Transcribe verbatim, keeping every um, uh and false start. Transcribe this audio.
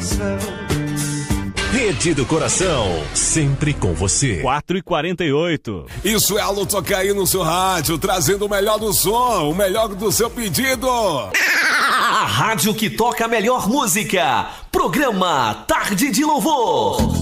Rede do Coração, sempre com você. quatro e quarenta e oito. Isso é Alô Toca aí no seu rádio, trazendo o melhor do som, o melhor do seu pedido. A rádio que toca a melhor música. Programa Tarde de Louvor.